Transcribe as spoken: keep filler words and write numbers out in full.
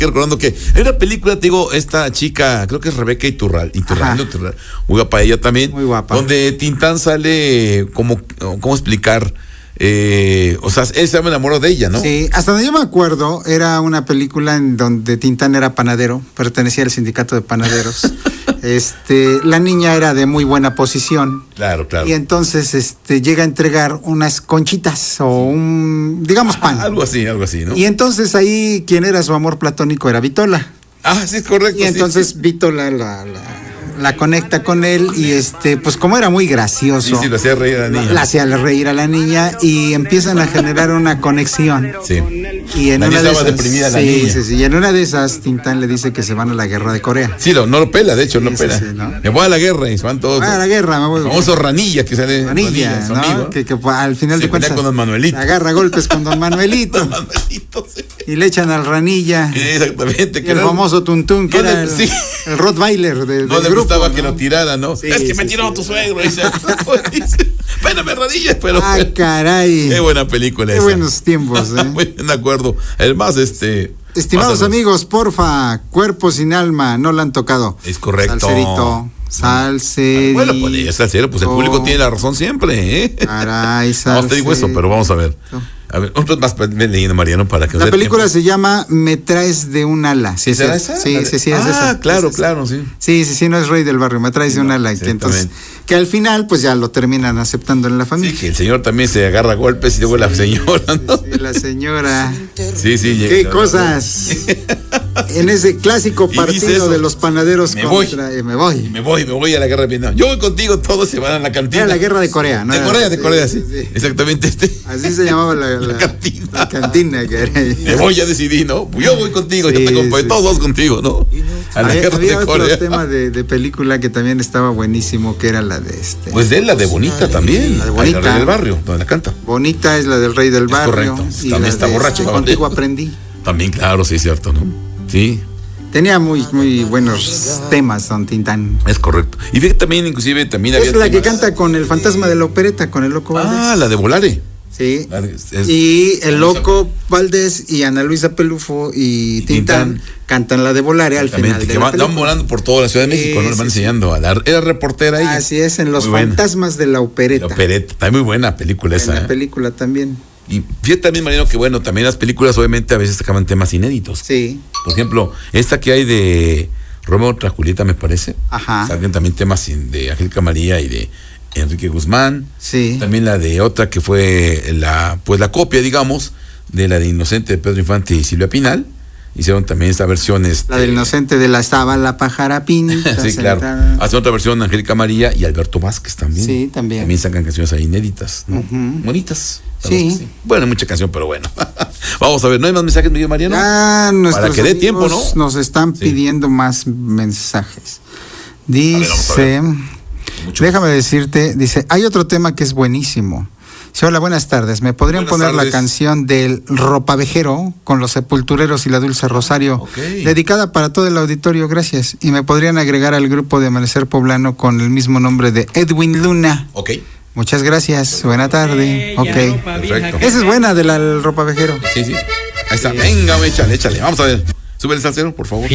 recordando que hay una película, te digo, esta chica, creo que es Rebeca Iturral, Iturral, Iturral, muy guapa ella también, muy guapa, donde Tintán sale como, ¿cómo explicar? Eh, o sea, él se enamoró de ella, ¿no? Sí, hasta donde yo me acuerdo, era una película en donde Tintán era panadero, pertenecía al sindicato de panaderos. Este, la niña era de muy buena posición. Claro, claro. Y entonces este llega a entregar unas conchitas o un, digamos, pan. Ah, algo así, algo así, ¿no? Y entonces ahí quien era su amor platónico era Vitola. Ah, sí, es correcto. Y entonces sí, sí. Vitola la, la, la conecta con él y este, pues como era muy gracioso. Sí, sí, lo hacía reír a la niña. La hacía reír a la niña y empiezan a generar una conexión. Sí. Y en la una de esas, deprimida la sí, niña. sí, sí, y en una de esas Tintán le dice que se van a la guerra de Corea. Sí, no, no lo pela, de hecho, Sí, no sí, pela. sí, ¿no? Me voy a la guerra y se van todos. Ah, a la guerra, me voy. El famoso Ranilla que sale. Ranilla, Ranilla, su ¿no? amigo. Que, que al final Se de cuentas pelea con don Manuelito. se agarra golpes con don Manuelito. Don Manuelito, sí. Y le echan al Ranilla. Exactamente. Y el era- famoso Tuntún, que No era le- el, sí. el Rottweiler de, No del le grupo, gustaba ¿no? que lo tirara, ¿no? Sí, es que sí, me tiró sí. tu suegro. Dice, espérame, Ranilla, pero. Ah, caray. Qué buena película Qué esa. buenos tiempos, ¿eh? Muy bien, de acuerdo. Además, este. Estimados pásanos. amigos, porfa, Cuerpo sin alma, no la han tocado. Es correcto. Salserito, salserito. Bueno, pues es salsero, pues el público tiene la razón siempre, ¿eh? Caray, No te digo eso, pero vamos a ver. A ver, otros más leyendo, Mariano, para que nos La dé película tiempo. se llama Me traes de un ala. Sí, ¿Será sí, esa? sí, sí, sí, es ah, esa. claro, Es esa. claro, sí. Sí, sí, sí, no es Rey del Barrio, Me traes de un ala. Que, entonces, que al final, pues ya lo terminan aceptando en la Sí, familia. que el señor también se agarra a golpes y luego la señora, ¿no? Sí, la señora. Sí, sí. ¿Qué llega, cosas? En ese clásico Y dice partido eso, de los panaderos me voy. contra. eh, me voy. Y me voy, me voy a la guerra de Vietnam. Yo voy contigo, todos se van a la cantina. Era la guerra de Corea, ¿no? De Era- Corea, de sí, Corea, sí. sí, sí. Exactamente este. Así se llamaba la, la, La cantina. la cantina que era ahí. Me voy, ya decidí, ¿no? Yo voy contigo, Sí, yo te acompaño, sí, todos contigo, ¿no? A la Había, guerra había de otro Corea. tema de, de película que también estaba buenísimo, que era la de este. Pues de él, la de Bonita también. La de Ahí, Bonita. La Rey del Barrio, donde la canta. Bonita es la del Rey del Es Barrio. correcto. Y También la está de, borracho, este, ¿no? Contigo aprendí. También, claro, sí, es cierto, ¿no? Sí, Tenía muy, muy buenos temas, Don Tintán. es correcto. Y fíjate también, inclusive, también Es había la que temas- canta con el fantasma de la opereta, con el Loco Valdés. Ah, la de Volare. Sí. La de- es- Y el Loco Valdés y Ana Luisa Pelufo y, Y Tintán, Tintán. cantan la de Volare al Exactamente, final de que la van, película. van volando por toda la Ciudad de México, Sí, ¿no? Le van sí, enseñando a dar. Era reportera ella. Así es, en Los Muy buena. Fantasmas de la Opereta. La opereta. Está muy buena película En esa. la ¿eh? película también. Y fíjate también, Mariano, que bueno, también las películas obviamente a veces sacaban temas inéditos. Sí. Por ejemplo, esta que hay de Romeo contra Julieta, me parece. Ajá. Salen también temas in- de Angélica María y de Enrique Guzmán. Sí. También la de otra que fue la, pues la copia, digamos, de la de Inocente de Pedro Infante y Silvia Pinal. Hicieron también esta versión. Este, La del inocente de la estaba la pájara pinta. sí, claro. sentada. Hace otra versión Angélica María y Alberto Vázquez también. Sí, también. También sacan canciones ahí inéditas, ¿no? Ujú. Bonitas. la Sí. verdad es que Bueno, mucha canción, pero bueno. Vamos a ver, ¿no hay más mensajes, Miguel Mariano? Ah, nuestros Para que dé tiempo, ¿no? amigos nos están Sí. pidiendo más mensajes. ver, vamos a Dice, Mucho. déjame decirte, dice, hay otro tema que es buenísimo. Sí, hola, buenas tardes. ¿Me podrían Buenas poner tardes. la canción del Ropavejero con los Sepultureros y la Dulce Rosario? Ok. Dedicada para todo el auditorio, gracias. Y me podrían agregar al grupo de Amanecer Poblano con el mismo nombre de Edwin Luna. Ok. Muchas gracias. Buena tarde. Ok. Perfecto. Esa es buena de la del Ropavejero. Sí, sí. Ahí está. Venga, échale, échale. Vamos a ver. Sube el salsero, por favor.